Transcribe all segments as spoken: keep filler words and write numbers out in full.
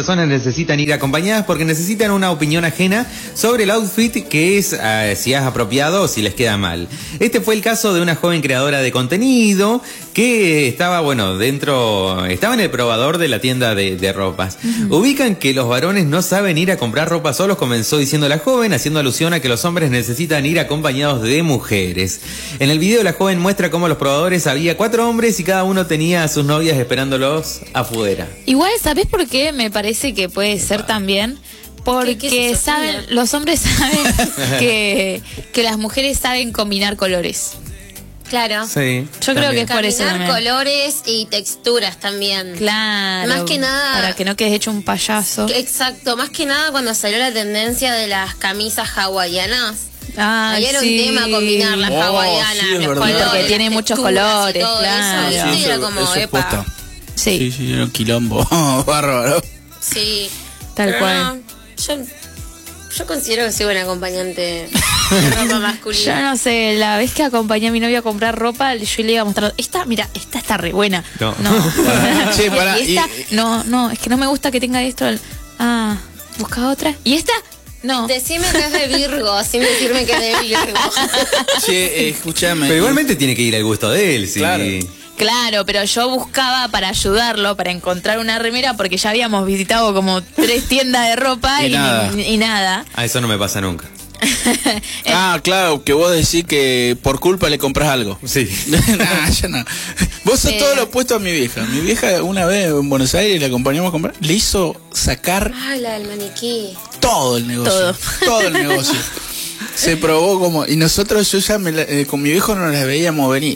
personas necesitan ir acompañadas porque necesitan una opinión ajena sobre el outfit que es, uh, si es apropiado o si les queda mal. Este fue el caso de una joven creadora de contenido que estaba, bueno, dentro, estaba en el probador de la tienda de, de ropas. Uh-huh. Ubican que los varones no saben ir a comprar ropa solos, comenzó diciendo la joven, haciendo alusión a que los hombres necesitan ir acompañados de mujeres. En el video la joven muestra cómo los probadores había cuatro hombres y cada uno tenía a sus novias esperándolos afuera. Igual, ¿sabés por qué me parece que puede ser también? Porque ¿Qué, qué es eso, saben, señor? Los hombres saben que, que las mujeres saben combinar colores. Claro. Sí. Yo creo que es por eso. Combinar colores y texturas también. Claro. Más que nada. Para que no quedes hecho un payaso. Exacto. Más que nada cuando salió la tendencia de las camisas hawaianas. Ah, Ahí era sí. un tema combinar las oh, hawaianas, sí, los verdad. colores, porque tiene muchos colores, todo claro. eso, Sí, y era eso, como, eso es epa. posta. Sí. Sí, sí, era un quilombo. Bárbaro. Sí. Tal Pero cual. no, yo, yo considero que soy buena acompañante de ropa masculina. Yo no sé, la vez que acompañé a mi novia a comprar ropa, yo le iba a mostrar, esta, mira, esta está re buena. No. No. Sí, pará, y esta, y- no, no, es que no me gusta que tenga esto. Ah, busca otra. ¿Y esta? No. Decime que es de Virgo, sin decirme que es de Virgo. Che, eh, escúchame. Pero igualmente tiene que ir al gusto de él, sí. Claro. Claro, pero yo buscaba para ayudarlo, para encontrar una remera, porque ya habíamos visitado como tres tiendas de ropa Y y, nada. y nada. Ah, eso no me pasa nunca. Ah, claro, que vos decís que por culpa le compras algo. Sí. Nah, yo no. Vos sos Eh. todo lo opuesto a mi vieja. Mi vieja una vez en Buenos Aires la acompañamos a comprar, le hizo sacar Ay, la del maniquí. todo el negocio. Todo. Todo el negocio. Se probó como... Y nosotros, yo ya me la- eh, con mi viejo no las veíamos venir.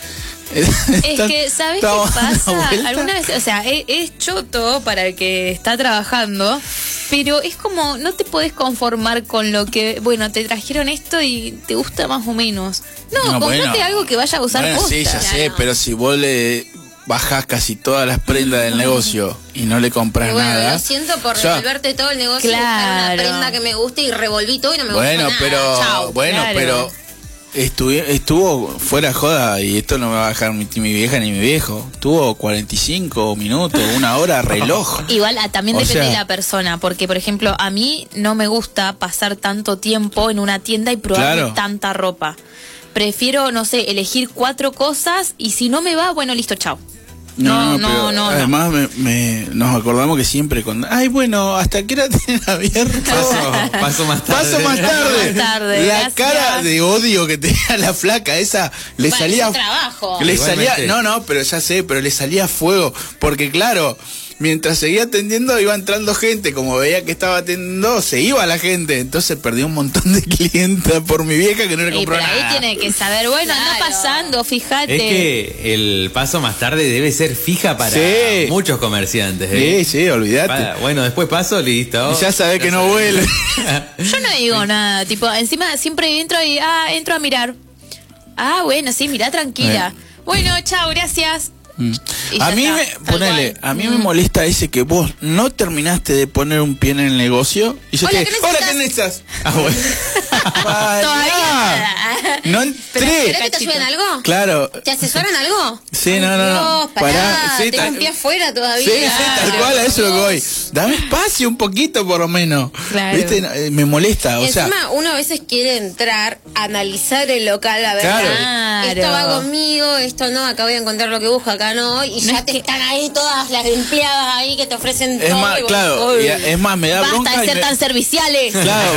Es que, ¿sabes qué pasa? Alguna vez vez, o sea, es, es choto para el que está trabajando, pero es como, no te podés conformar con lo que, bueno, te trajeron esto y te gusta más o menos. No, No, comprate bueno. algo que vaya a usar Bueno, posta. sí, ya Claro. sé, pero si vos le bajás casi todas las prendas del negocio y no le compras Y bueno, nada... lo siento por ya- revolverte todo el negocio, buscar Claro. una prenda que me guste y revolví todo y no me Bueno, gustó nada. pero... Chau. Bueno, claro. pero... Estuve, estuvo fuera joda y esto no me va a bajar mi, mi vieja ni mi viejo. Estuvo cuarenta y cinco minutos, una hora, reloj. Igual ah, también O depende sea- de la persona, porque por ejemplo, a mí no me gusta pasar tanto tiempo en una tienda y probar Claro. tanta ropa. Prefiero, no sé, elegir cuatro cosas y si no me va, bueno, listo, chao. No, no, pero no, no. Además, me, me- nos acordamos que siempre cuando... Ay, bueno, ¿hasta qué hora tienen abierto? Paso, paso más tarde. Paso más tarde. Más tarde, La gracias. cara de odio que tenía la flaca esa, le Bueno, salía... es trabajo. Le Igualmente. salía... No, no, pero ya sé, pero le salía fuego. Porque claro... Mientras seguía atendiendo iba entrando gente, como veía que estaba atendiendo, se iba la gente, entonces perdí un montón de clientes por mi vieja que no le Y compró pero ahí nada. tiene que saber, bueno, anda Claro. pasando, fíjate. Es que el paso más tarde debe ser fija para Sí. muchos comerciantes. ¿eh? Sí, sí, olvídate. Pa- Bueno, después paso, listo. Y ya sabés que no sabés. vuelve. Yo no digo nada, tipo, encima siempre entro y, ah, entro a mirar. Ah, bueno, sí, mirá tranquila. Bueno, chao, gracias. Mm. Y A ya mí está, me, tal ponele, cual. a mí Mm. me molesta ese que vos no terminaste de poner un pie en el negocio y yo Hola, te ¿qué hola, necesitas? ¿qué necesitas? Ah, bueno. Pará. Todavía nada. No ¿Pero entré. querés que te ayuden algo? Claro. ¿Te asesoran algo? Sí, no, no, no. Dios, pará, Pará, sí, tengo tal- un pie afuera todavía. Sí, sí, tal cual, a eso es lo que voy. Dios. Dame espacio un poquito por lo menos. Claro. ¿Viste? No, eh, Me molesta, o sea, Encima, uno a veces quiere entrar, analizar el local, a ver, Claro. ah, esto Claro. va conmigo, esto no, acá voy a encontrar lo que busco, acá no, y No ya es te que- están ahí todas las empleadas ahí que te ofrecen es todo. más, y vos- claro, Uy. y a- es más, me da bronca Basta de y ser me- tan serviciales. Claro.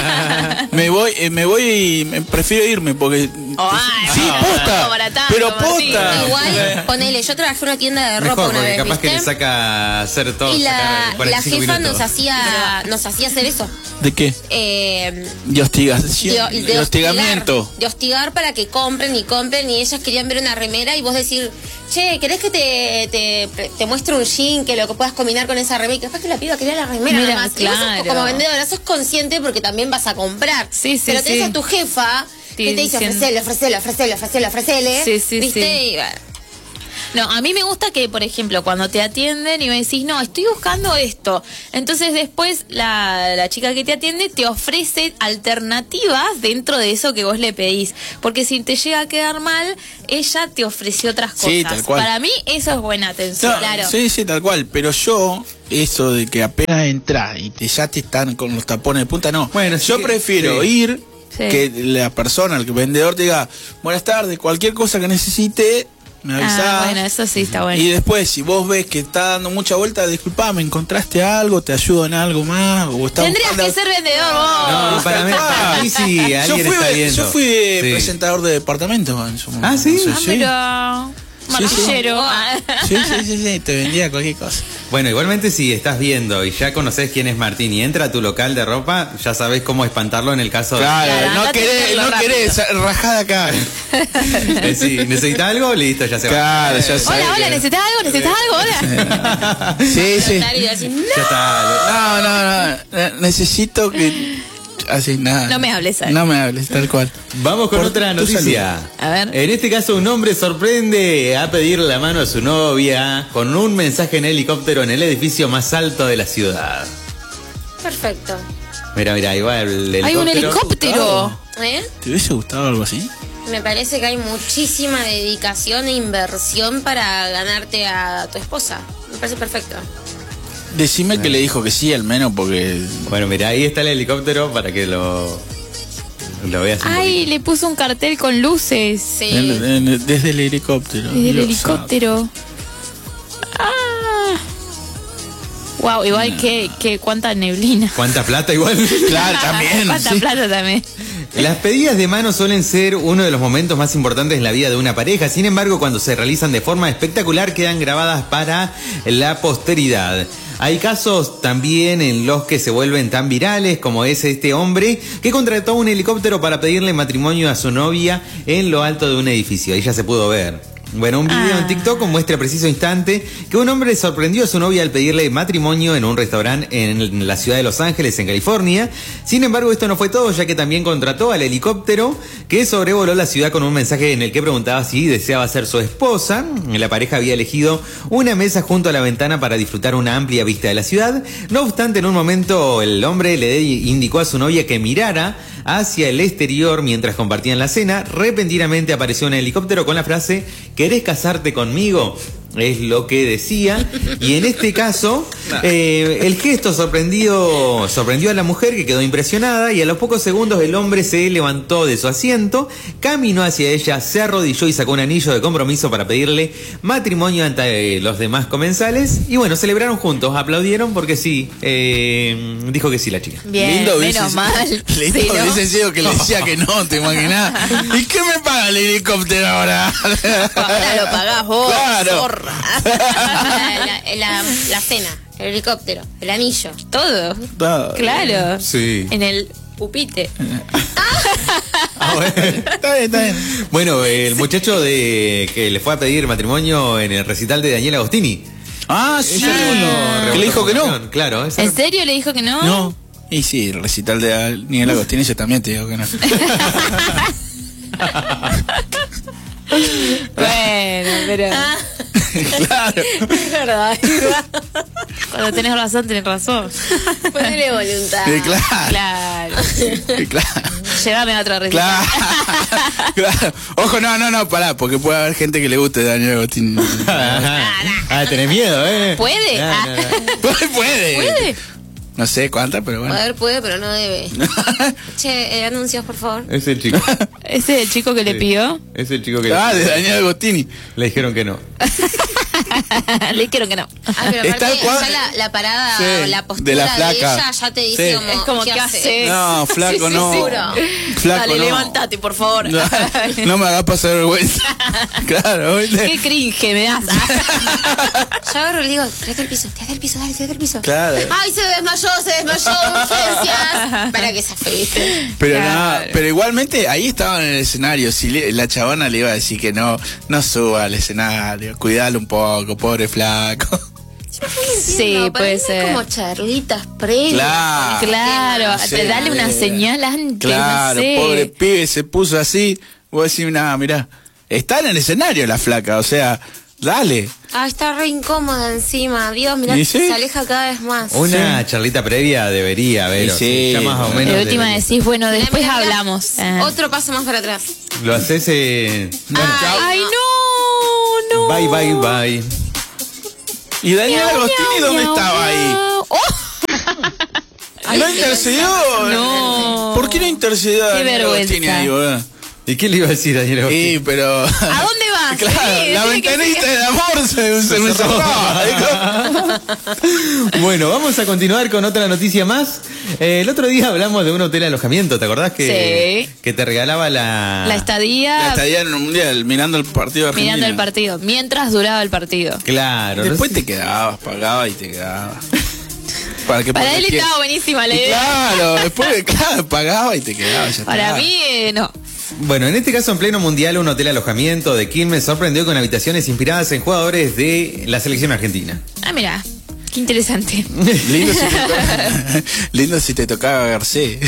me voy, eh, me voy y me- prefiero irme porque Ay, sí, no, posta, no, para tanto, pero Martín. posta. Igual, ponele, yo trabajé en una tienda de ropa Mejor, una porque vez, capaz que ¿viste? le saca hacer todo. Y la, sacar la cuarenta y cinco jefa minutos. nos hacía, nos hacía hacer eso. ¿De qué? Eh, De hostigación, de, de, de hostigamiento. hostigar, de hostigar para que compren y compren y ellas querían ver una remera y vos decir, che, ¿querés que te, te, te muestre un jean que lo que puedas combinar con esa remera? Y capaz que la piba quería la remera Mira, nada más. Y vos sos- claro. como vendedora sos consciente porque también vas a comprar. Sí, sí, Pero tenés sí. a tu jefa Sí, que te dice diciendo- ofrecele, ofrecele, ofrecele, ofrecele, ofrecele. Sí, sí, ¿viste? sí. Y, bueno, No, a mí me gusta que, por ejemplo, cuando te atienden y me decís, no, estoy buscando esto. Entonces después la, la chica que te atiende te ofrece alternativas dentro de eso que vos le pedís. Porque si te llega a quedar mal, ella te ofreció otras cosas. Sí, tal cual. Para mí eso es buena atención. No, Claro. Sí, sí, tal cual. Pero yo, eso de que apenas entras y te, ya te están con los tapones de punta, no. Bueno, sí yo que- prefiero sí. ir, Sí. que la persona, el vendedor te diga, buenas tardes, cualquier cosa que necesite, me avisás. Ah, bueno, eso sí está bueno. Y después, si vos ves que está dando mucha vuelta, disculpame, ¿encontraste algo? ¿Te ayudo en algo más? O está Tendrías buscando- que ser vendedor vos. No, para mí, para mí sí, yo alguien fui, está de- viendo. yo fui de Sí. presentador de departamento en su momento. Ah, ¿sí? No sé, Ah, sí. pero... Martillero. Sí, sí, sí, sí, te vendía cualquier cosa. Bueno, igualmente si estás viendo y ya conoces quién es Martín y entra a tu local de ropa, ya sabés cómo espantarlo en el caso Claro, Claro, no andate a querés, hacerlo no rápido. querés, rajada acá. de... Si necesita algo, listo, ya se va. Claro, ya sé. Hola, hola, ¿necesitas algo? ¿Necesitas algo? Hola. Sí, sí. Tal, y así, no. Ya está. No, no, no. eh, Necesito que. Así, nada. No me hables, ¿sabes? No me hables, tal cual. Vamos con Por otra tu noticia. A ver. En este caso, un hombre sorprende a pedirle la mano a su novia con un mensaje en helicóptero en el edificio más alto de la ciudad. Perfecto. Mira, mira, ahí va el helicóptero. Hay un helicóptero. ¿Eh? ¿Te hubiese gustado algo así? Me parece que hay muchísima dedicación e inversión para ganarte a tu esposa. Me parece perfecto. Decime que le dijo que sí, al menos, porque. Bueno, mira, ahí está el helicóptero para que lo, lo veas un Ay, poquito. le puso un cartel con luces. Sí. en- en- desde el helicóptero. Desde el Dios helicóptero. Ah. Wow, igual que, que cuánta neblina. ¿Cuánta plata igual? Claro, también. Cuánta sí. plata también. Las pedidas de mano suelen ser uno de los momentos más importantes en la vida de una pareja. Sin embargo, cuando se realizan de forma espectacular, quedan grabadas para la posteridad. Hay casos también en los que se vuelven tan virales como es este hombre que contrató un helicóptero para pedirle matrimonio a su novia en lo alto de un edificio. Ahí ya se pudo ver. Bueno, un video Ah. en TikTok muestra preciso instante que un hombre sorprendió a su novia al pedirle matrimonio en un restaurante en la ciudad de Los Ángeles, en California. Sin embargo, esto no fue todo, ya que también contrató al helicóptero que sobrevoló la ciudad con un mensaje en el que preguntaba si deseaba ser su esposa. La pareja había elegido una mesa junto a la ventana para disfrutar una amplia vista de la ciudad. No obstante, en un momento el hombre le indicó a su novia que mirara hacia el exterior mientras compartían la cena. Repentinamente apareció un helicóptero con la frase ¿querés casarte conmigo? Es lo que decía. Y en este caso, eh, el gesto sorprendió, sorprendió a la mujer, que quedó impresionada, y a los pocos segundos el hombre se levantó de su asiento, caminó hacia ella, se arrodilló y sacó un anillo de compromiso para pedirle matrimonio ante los demás comensales. Y bueno, celebraron juntos, aplaudieron porque sí, eh, dijo que sí la chica. Bien, Lindo hubiese menos sido- mal. Lindo Sí, ¿no? hubiese sido que le decía que no, ¿te imaginás? ¿Y qué me paga el helicóptero ahora? Ahora lo pagás vos, Claro. zorra. La, la- la- la cena, el helicóptero, el anillo. Todo. No. Claro. Sí. En el pupite. Ah, bueno. Está bien, está bien. Bueno, el muchacho de que le fue a pedir matrimonio en el recital de Daniel Agostini. Ah, sí. Ella rebotó- Que le dijo que no. rebotó. Claro, esa- ¿En serio le dijo que no? No. Y sí, el recital de Daniel Agostini yo también te digo que no. Bueno, pero. Claro. Es verdad. Cuando tenés razón, tenés razón. Ponele voluntad. Sí, claro. Claro. Sí, claro. Llévame a otro recital. Claro. Claro. Ojo, no, no, no, pará, porque puede haber gente que le guste Daniel Agostini. Ah, tenés miedo, ¿eh? ¿Puede? No, no, no. Puede, puede. ¿Puede? No sé cuántas, pero bueno. Poder puede, pero no debe. Che, eh, anuncios, por favor. Es el chico. ¿Ese es el chico que le Sí. pidió? Es el chico que Ah, le, de Daniel Agostini. le dijeron que no. Le dijeron que no. Ah, pero Está aparte, cual- ya la, la parada Sí, o la postura de de, la flaca. ella ya te dice Sí. como, Es como, ¿qué hace? haces? No, flaco, Sí, sí, no. seguro. Flaco, Dale, no. levántate, por favor. No, no me hagas pasar vergüenza. Claro, ¿viste? Qué cringe me das. Yo agarro y le digo, tírate al piso, tírate al piso, dale, tírate al piso. Claro. Ay, se desmayó, se desmayó, urgencias. Para que se afeite. Pero Claro. nada, pero igualmente ahí estaban en el escenario. Si le- la chabona le iba a decir que no, no suba al escenario, cuidalo un poco, pobre flaco. Sí, No, para puede mí ser. Es como charlitas previas. Claro. Claro, Sí. te dale una señal antes. Claro, no sé. pobre pibe se puso así. Vos decís, nada, mirá, está en el escenario la flaca, o sea, Dale. Ah, está re incómoda encima. Dios, mirá, ¿Y sí? se aleja cada vez más. Una charlita previa debería haber. Y sí. Ya más o menos. De última debería. decís, bueno, Mirá, después mirá, mirá. hablamos. Ah. Otro paso más para atrás. Lo haces. Eh... Ay, no, no. Bye, bye, bye. ¿Y Daniel Miau, Agostini miau, dónde miau, estaba ahí? miau. Oh. ¿No intercedió? No. ¿Por qué no intercedió Qué Daniel Agostini vergüenza. ahí, boludo? ¿Y qué le iba a decir a Daniel Agostini? Sí, pero... ¿A dónde vas? Claro, Sí, la decime que ventanita sí. del amor se, se me cerró. Bueno, vamos a continuar con otra noticia más. Eh, el otro día hablamos de un hotel alojamiento, ¿te acordás que, Sí. que te regalaba la... La estadía, La estadía en el mundial, mirando el partido de Argentina. mirando el partido, mientras duraba el partido. Claro. no Después sé- te quedabas, pagabas y te quedabas. Para, que, Para porque él que- estaba buenísima la Y idea. Claro, después claro, pagaba y te quedabas. Ya Para está. mí, eh, no. Bueno, en este caso, en pleno mundial, un hotel alojamiento de Quilmes sorprendió con habitaciones inspiradas en jugadores de la selección argentina. Ah, mira, qué interesante. Lindo si te, to- lindo si te tocaba Garcés.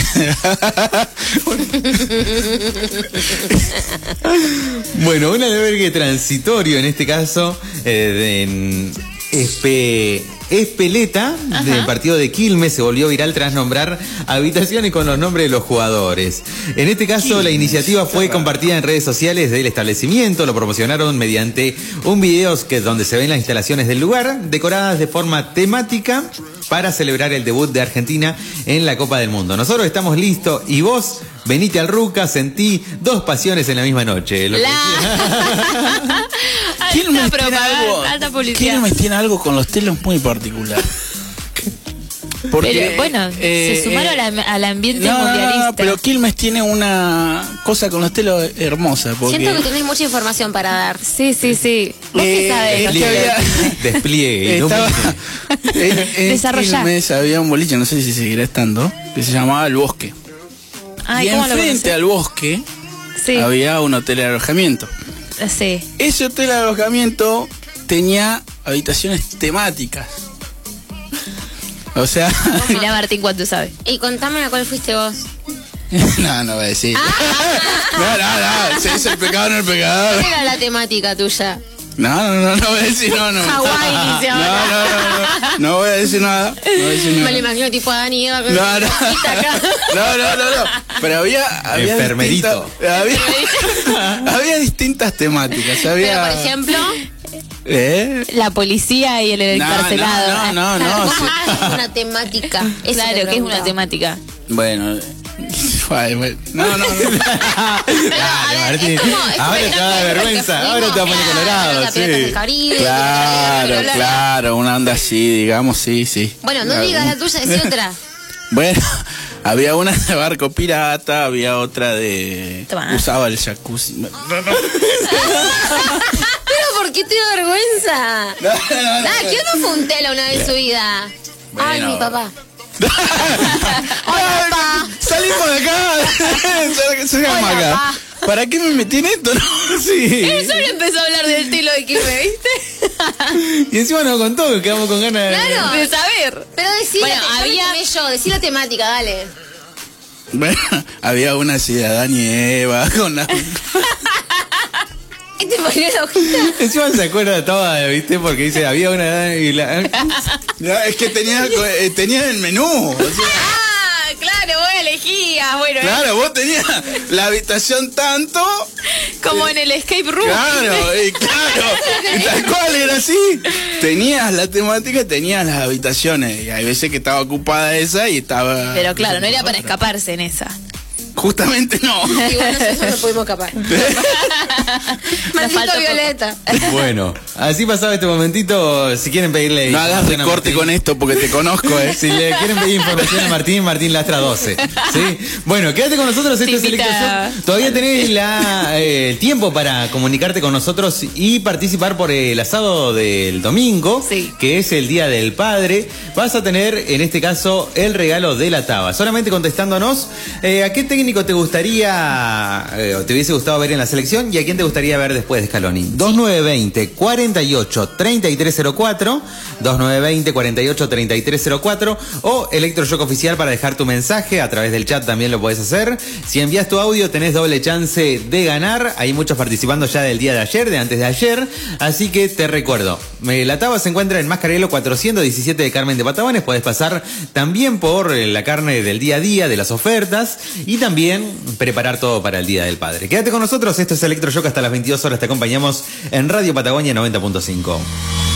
Bueno, un albergue transitorio en este caso, eh, de, en Espe, Espeleta, Ajá. del partido de Quilmes, se volvió viral tras nombrar habitaciones con los nombres de los jugadores. En este caso, la iniciativa fue compartida en redes sociales del establecimiento, lo promocionaron mediante un video que, donde se ven las instalaciones del lugar, decoradas de forma temática para celebrar el debut de Argentina en la Copa del Mundo. Nosotros estamos listos y vos, venite al Ruca, sentí dos pasiones en la misma noche. Lo que La... Quilmes alta tiene algo, propaganda, alta publicidad. Quilmes tiene algo con los telos muy particular. Porque, Pero bueno, eh, se sumaron eh, al, al ambiente no, no, mundialista. no, pero Quilmes tiene una cosa con los telos hermosa. Porque, Siento que tenés mucha información para dar. Sí, sí, sí. ¿Vos Eh, qué sabés? es que Despliegue, había- despliegue, Estaba, ilumine. en, en Desarrollá. Quilmes había un boliche, no sé si seguirá estando, que se llamaba El Bosque. Ay, y ¿cómo lo enfrente conocés? al bosque Sí, había un hotel de alojamiento. sí. Ese hotel de alojamiento tenía habitaciones temáticas. O sea, Mirá Martín cuánto sabe. Y contame a cuál fuiste vos. no, no voy a decir. Ah. No, no, no, se dice el pecado, no el pecador. ¿Cuál era la temática tuya? No, no, no, no voy a decir, no, no. Hawái, dice No, ahora. no, no, no, no voy a decir nada. No voy a decir Me lo nada. imagino tipo a Dani Eva con No, una no. cosita acá. No, no, no, no. Pero había, había Enfermerito. distintas- Había, había distintas temáticas. Había, Pero por ejemplo, ¿Eh? La policía y el No, encarcelado. no, no, no, no, ¿cómo sí. es una temática? Eso te Claro, que es una preguntaba. temática. Bueno. Ay, bueno. No, no, no. Dale, Martín. es como- es Ahora te como va a dar porque vergüenza. fuimos, Ahora te va a poner claro, colorado. las piratas del Sí. Caribe, Claro, bla, bla, bla. claro, una onda así, digamos, sí, sí. Bueno, no digas la tuya, decí otra. Bueno, había una de barco pirata, había otra de... Toma. Usaba el jacuzzi. No, no, no. Pero ¿por qué te da vergüenza? No, no, no, no. Ah, ¿quién no fue un tela una vez en su vida? Ay, Bueno. mi papá. Ay, salimos de acá. Sal- Salgamos Hola, acá. pa. ¿Para qué me metí en esto? No, sí. Él solo empezó a hablar del telo de Quilmes, ¿viste? Y encima nos contó que quedamos con ganas de... Claro. De saber. Pero decí Bueno, la había- había... yo, decí la temática, dale. Bueno, había una así de Adán y Eva con la... ¿Y te ponió la hojita? Encima se acuerda toda, ¿viste? Porque dice, había una... Y la... No, es que tenía, eh, tenía el menú. O sea, Ah, claro, vos elegías. Bueno, claro, vos tenías la habitación tanto. como en el escape room. Claro, y claro, y tal cual era así. Tenías la temática, tenías las habitaciones. Y hay veces que estaba ocupada esa y estaba. Pero claro, no era para escaparse en esa. Justamente no. Y bueno, nosotros no pudimos escapar. Maldito falta Violeta. Bueno, así pasaba este momentito. Si quieren pedirle... No hagas información a recorte Martín, con esto porque te conozco, eh. Si le quieren pedir información a Martín, Martín Lastra doce. ¿Sí? Bueno, quédate con nosotros. Este Te es Selecto invita- Show. Todavía tenés la, eh, el tiempo para comunicarte con nosotros y participar por el asado del domingo, Sí. que es el Día del Padre. Vas a tener, en este caso, el regalo de la taba. Solamente contestándonos eh, a qué técnica técnico te gustaría, eh, o te hubiese gustado ver en la selección y a quién te gustaría ver después de Scaloni? dos nueve dos cero, cuarenta y ocho, treinta y tres cero cuatro, dos nueve dos cero, cuarenta y ocho, treinta y tres cero cuatro o Electroshock Oficial para dejar tu mensaje. A través del chat también lo podés hacer. Si envías tu audio tenés doble chance de ganar. Hay muchos participando ya del día de ayer, de antes de ayer. Así que te recuerdo, la taba se encuentra en Mascarelo cuatrocientos diecisiete de Carmen de Patagones. Podés pasar también por la carne del día a día, de las ofertas y también preparar todo para el Día del Padre. Quédate con nosotros, esto es Electroshock hasta las veintidós horas. Te acompañamos en Radio Patagonia noventa punto cinco.